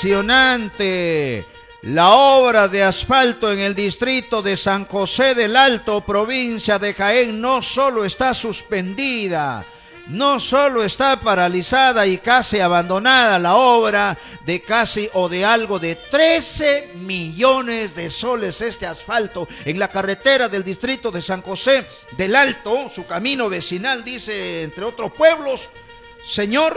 impresionante. La obra de asfalto en el distrito de San José del Alto, provincia de Jaén, no solo está suspendida, no solo está paralizada y casi abandonada la obra de casi o de algo de 13 millones de soles este asfalto en la carretera del distrito de San José del Alto, su camino vecinal, dice, entre otros pueblos, señor,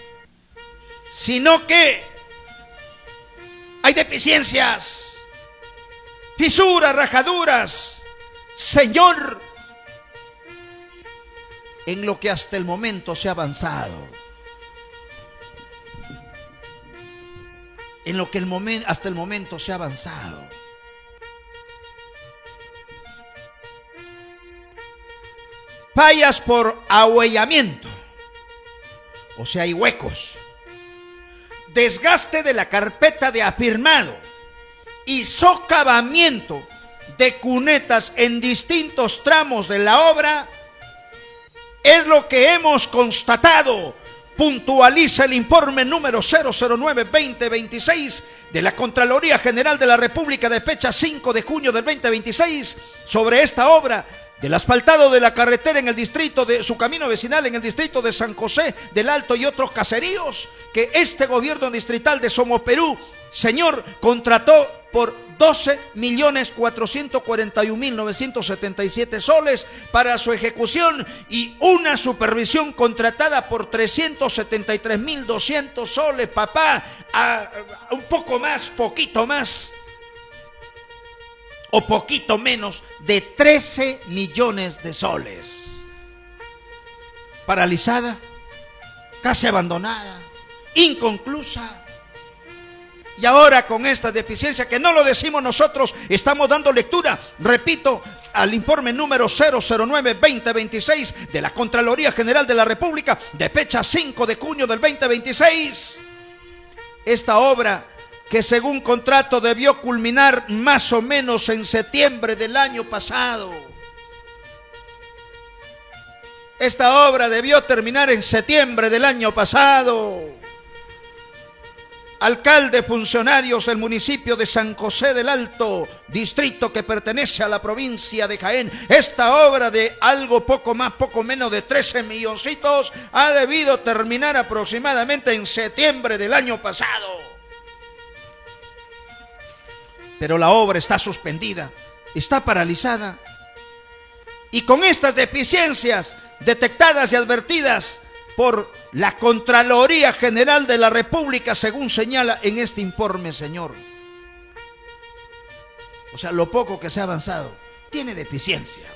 sino que hay deficiencias, fisuras, rajaduras, señor, en lo que hasta el momento se ha avanzado. En lo que hasta el momento se ha avanzado. Fallas por ahuellamiento, o sea, hay huecos. Desgaste de la carpeta de afirmado y socavamiento de cunetas en distintos tramos de la obra es lo que hemos constatado, puntualiza el informe número 009-2026 de la Contraloría General de la República de fecha 5 de junio del 2026 sobre esta obra del asfaltado de la carretera en el distrito de su camino vecinal en el distrito de San José del Alto y otros caseríos que este gobierno distrital de Somos Perú, señor, contrató por 12.441.977 soles para su ejecución y una supervisión contratada por 373.200 soles, papá, a un poco más, poquito más o poquito menos de 13 millones de soles. Paralizada, casi abandonada, inconclusa. Y ahora con esta deficiencia, que no lo decimos nosotros, estamos dando lectura, repito, al informe número 009-2026 de la Contraloría General de la República de fecha 5 de junio del 2026. Esta obra, que según contrato debió culminar más o menos en septiembre del año pasado. Esta obra debió terminar en septiembre del año pasado. Alcalde, funcionarios del municipio de San José del Alto, distrito que pertenece a la provincia de Jaén, esta obra de algo poco más, poco menos de 13 milloncitos ha debido terminar aproximadamente en septiembre del año pasado. Pero la obra está suspendida, está paralizada. Y con estas deficiencias detectadas y advertidas por la Contraloría General de la República, según señala en este informe, señor. O sea, lo poco que se ha avanzado tiene deficiencias.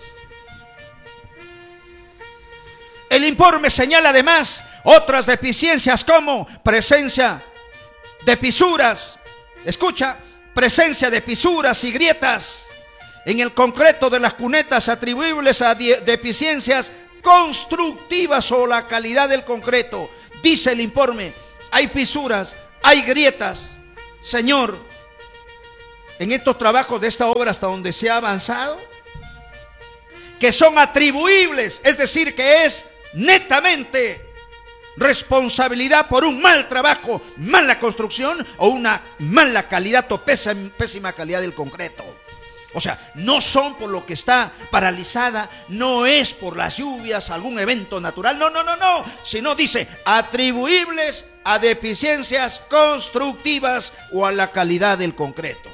El informe señala además otras deficiencias como presencia de fisuras, escucha, presencia de fisuras y grietas en el concreto de las cunetas atribuibles a deficiencias constructivas o la calidad del concreto. Dice el informe, hay fisuras, hay grietas. Señor, en estos trabajos de esta obra hasta donde se ha avanzado, que son atribuibles, es decir, que es netamente responsabilidad por un mal trabajo, mala construcción o una mala calidad o pésima calidad del concreto. O sea, no son por lo que está paralizada, no es por las lluvias, algún evento natural, no, sino dice atribuibles a deficiencias constructivas o a la calidad del concreto.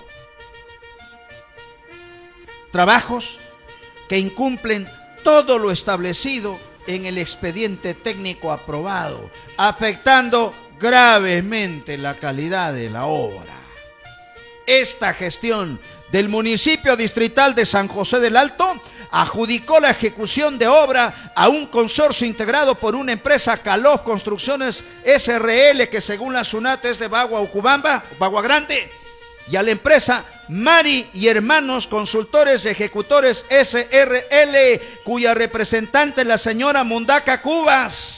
Trabajos que incumplen todo lo establecido en el expediente técnico aprobado, afectando gravemente la calidad de la obra. Esta gestión del municipio distrital de San José del Alto adjudicó la ejecución de obra a un consorcio integrado por una empresa Calós Construcciones SRL, que según la SUNAT es de Bagua Ucubamba, Bagua Grande, y a la empresa Mari y Hermanos Consultores Ejecutores SRL, cuya representante es la señora Mundaca Cubas.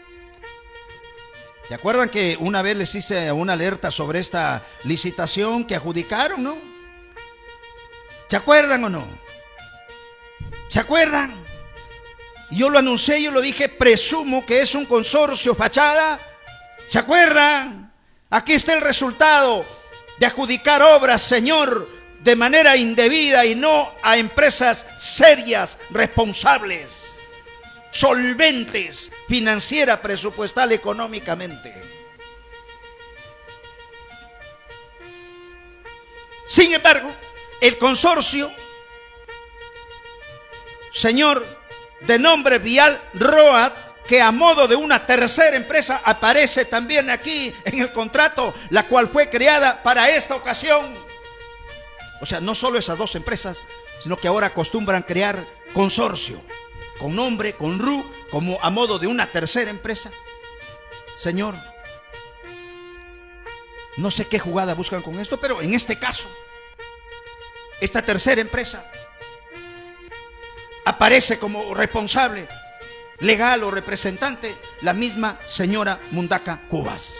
¿Se acuerdan que una vez les hice una alerta sobre esta licitación que adjudicaron, no? ¿Se acuerdan o no? ¿Se acuerdan? Yo lo anuncié, yo lo dije, presumo que es un consorcio fachada. ¿Se acuerdan? Aquí está el resultado de adjudicar obras, Señor, de manera indebida y no a empresas serias, responsables, solventes, financiera, presupuestal, económicamente. Sin embargo, el consorcio, Señor, de nombre Vial Road, que a modo de una tercera empresa aparece también aquí en el contrato, la cual fue creada para esta ocasión. O sea, no solo esas dos empresas, sino que ahora acostumbran crear consorcio, con nombre, con RU, como a modo de una tercera empresa. Señor, no sé qué jugada buscan con esto, pero en este caso, esta tercera empresa aparece como responsable legal o representante la misma señora Mundaca Cubas.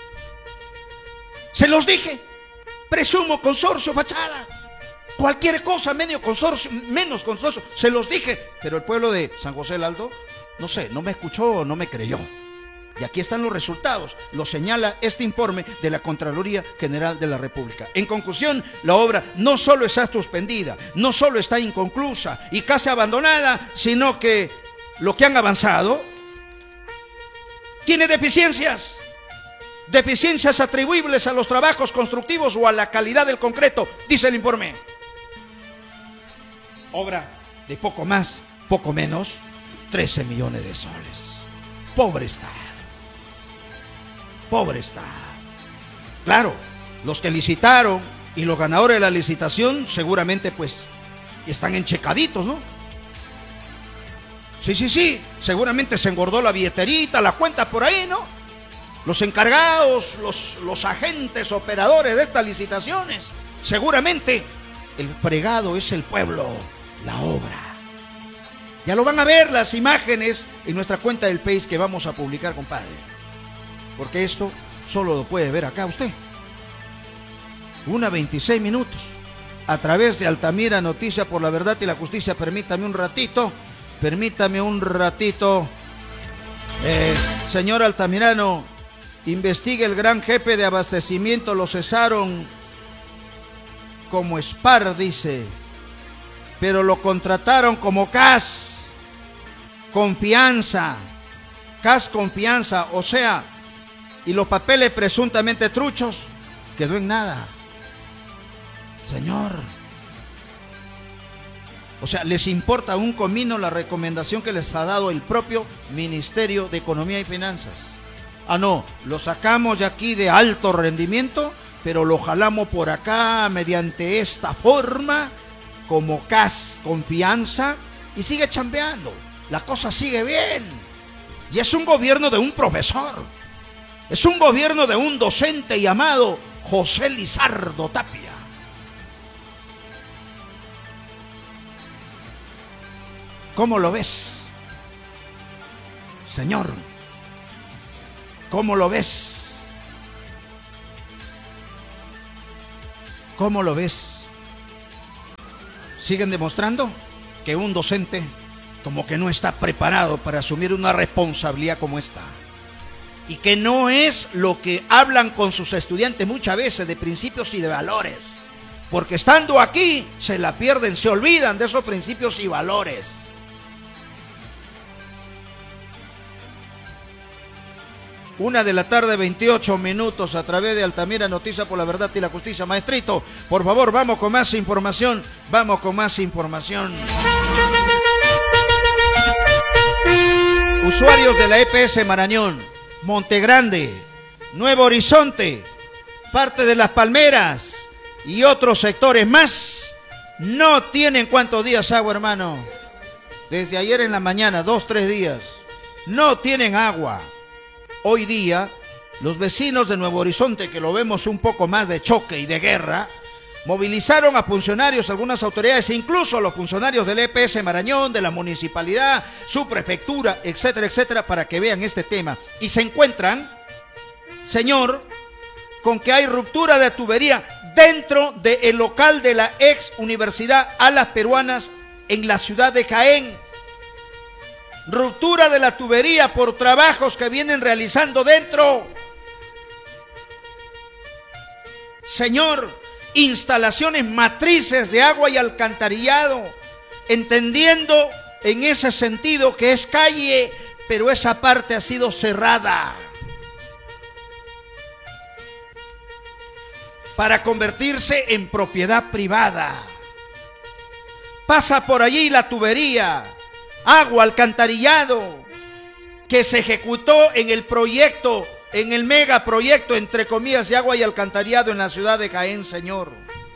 Se los dije, presumo consorcio, fachada, cualquier cosa menos consorcio, se los dije, pero el pueblo de San José del Alto, no sé, no me escuchó o no me creyó. Y aquí están los resultados, lo señala este informe de la Contraloría General de la República. En conclusión, la obra no solo está suspendida, no solo está inconclusa y casi abandonada, sino que lo que han avanzado tiene deficiencias atribuibles a los trabajos constructivos o a la calidad del concreto, dice el informe. Obra de poco más, poco menos, 13 millones de soles. Pobre está. Pobre está. Claro, los que licitaron y los ganadores de la licitación seguramente pues están enchecaditos, ¿no? Sí, seguramente se engordó la billeterita, la cuenta por ahí, ¿no? Los encargados, los agentes, operadores de estas licitaciones, seguramente el fregado es el pueblo, la obra. Ya lo van a ver las imágenes en nuestra cuenta del Face que vamos a publicar, compadre. Porque esto solo lo puede ver acá usted. 1:26 minutos. A través de Altamira Noticia por la Verdad y la Justicia. Permítame un ratito. Señor Altamirano, investigue el gran jefe de abastecimiento. Lo cesaron como SPAR, dice. Pero lo contrataron como CAS Confianza. CAS Confianza, o sea, y los papeles presuntamente truchos, quedó en nada. Señor, o sea, les importa un comino la recomendación que les ha dado el propio Ministerio de Economía y Finanzas. Ah, no, lo sacamos de aquí de alto rendimiento, pero lo jalamos por acá mediante esta forma, como CAS Confianza, y sigue chambeando. La cosa sigue bien. Y es un gobierno de un profesor. Es un gobierno de un docente llamado José Lizardo Tapia. ¿Cómo lo ves, señor? ¿Cómo lo ves? ¿Cómo lo ves? Siguen demostrando que un docente como que no está preparado para asumir una responsabilidad como esta. Y que no es lo que hablan con sus estudiantes muchas veces de principios y de valores. Porque estando aquí se la pierden, se olvidan de esos principios y valores. Una de la tarde, 28 minutos, a través de Altamira Noticia por la Verdad y la Justicia. Maestrito, por favor, vamos con más información. Usuarios de la EPS Marañón, Montegrande, Nuevo Horizonte, parte de Las Palmeras y otros sectores más no tienen ¿cuántos días agua, hermano? Desde ayer en la mañana, 2-3 días, no tienen agua. Hoy día, los vecinos de Nuevo Horizonte, que lo vemos un poco más de choque y de guerra, movilizaron a funcionarios, algunas autoridades, incluso los funcionarios del EPS Marañón, de la municipalidad, su prefectura, etcétera, etcétera, para que vean este tema. Y se encuentran, señor, con que hay ruptura de tubería dentro del local de la ex Universidad Alas Peruanas en la ciudad de Jaén. Ruptura de la tubería por trabajos que vienen realizando dentro. Señor, instalaciones matrices de agua y alcantarillado, entendiendo en ese sentido que es calle, pero esa parte ha sido cerrada para convertirse en propiedad privada. Pasa por allí la tubería, agua, alcantarillado, que se ejecutó en el proyecto, en el megaproyecto, entre comillas, de agua y alcantarillado en la ciudad de Jaén, Señor.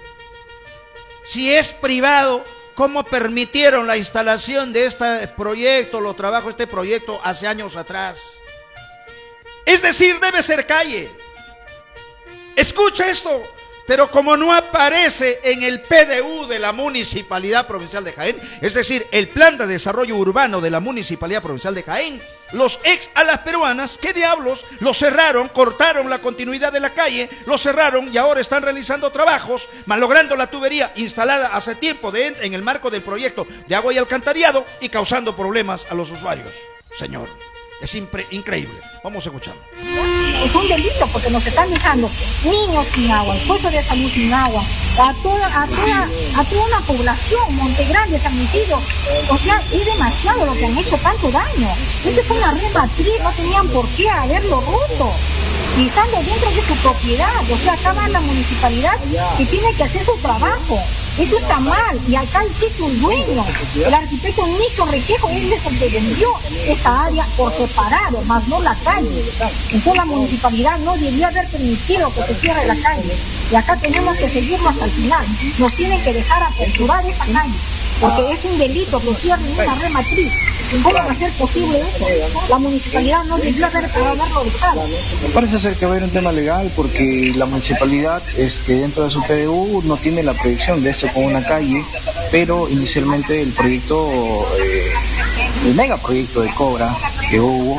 Si es privado, ¿cómo permitieron la instalación de este proyecto, los trabajos de este proyecto hace años atrás? Es decir, debe ser calle. Escucha esto. Pero como no aparece en el PDU de la Municipalidad Provincial de Jaén, es decir, el Plan de Desarrollo Urbano de la Municipalidad Provincial de Jaén, los ex a las peruanas, ¿qué diablos? Lo cerraron, cortaron la continuidad de la calle, lo cerraron y ahora están realizando trabajos, malogrando la tubería instalada hace tiempo en el marco del proyecto de agua y alcantarillado y causando problemas a los usuarios. Señor, es increíble. Vamos a escucharlo. Es un delito porque nos están dejando niños sin agua, puestos de salud sin agua, a toda una población, Montegrande, San Isidro. O sea, es demasiado lo que han hecho, tanto daño. Esta es una red matriz, no tenían por qué haberlo roto. Y estando dentro de su propiedad, o sea, acá va la municipalidad que tiene que hacer su trabajo. Eso está mal, y acá existe un dueño, el arquitecto Nico Requejo, él es el que vendió esta área por separado, más no la calle. Entonces la municipalidad no debió haber permitido que se cierre la calle, y acá tenemos que seguirlo hasta el final. Nos tienen que dejar aperturar esa calle, porque es un delito que cierren una red matriz. ¿Cómo va a ser posible eso? La municipalidad no debió haberlo dejado. Parece ser que va a haber un tema legal porque la municipalidad dentro de su PDU no tiene la proyección de esto con una calle, pero inicialmente el proyecto, el megaproyecto de Cobra que hubo,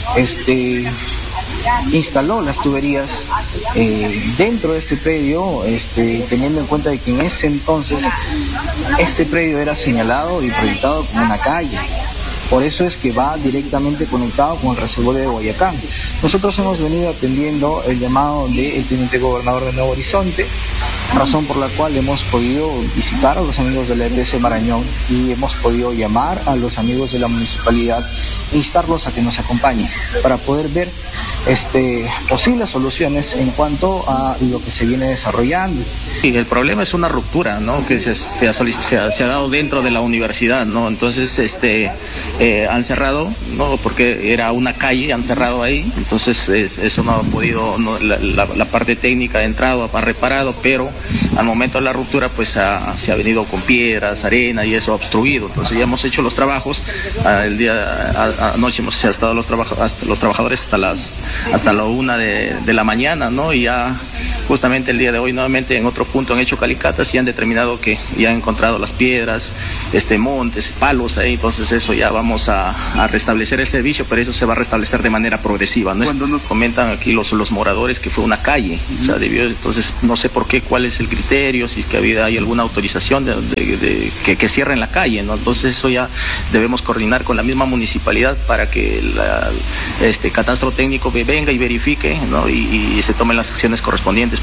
instaló las tuberías dentro de este predio, teniendo en cuenta de que en ese entonces este predio era señalado y proyectado como una calle. Por eso es que va directamente conectado con el reservorio de Guayacán. Nosotros hemos venido atendiendo el llamado del teniente gobernador de Nuevo Horizonte, razón por la cual hemos podido visitar a los amigos de la EPS Marañón y hemos podido llamar a los amigos de la municipalidad e instarlos a que nos acompañen para poder ver posibles soluciones en cuanto a lo que se viene desarrollando. Y el problema es una ruptura, ¿no?, que se ha dado dentro de la universidad, ¿no? Entonces han cerrado, ¿no?, porque era una calle, han cerrado ahí, entonces eso no ha podido, la parte técnica ha entrado, ha reparado, pero al momento de la ruptura pues se ha venido con piedras, arena y eso ha obstruido. Entonces ya hemos hecho los trabajos, anoche hemos estado los trabajadores hasta la 1 de la mañana, ¿no? Y ya justamente el día de hoy nuevamente en otro punto han hecho calicatas y han determinado que ya han encontrado las piedras, montes, palos ahí. Entonces eso ya vamos a restablecer el servicio, pero eso se va a restablecer de manera progresiva, ¿no? Cuando nos comentan aquí los moradores que fue una calle, o sea, entonces no sé por qué, cuál es el criterio, si es que hay alguna autorización de que cierren la calle, ¿no? Entonces eso ya debemos coordinar con la misma municipalidad para que el catastro técnico venga y verifique, ¿no? Y se tomen las acciones correspondientes.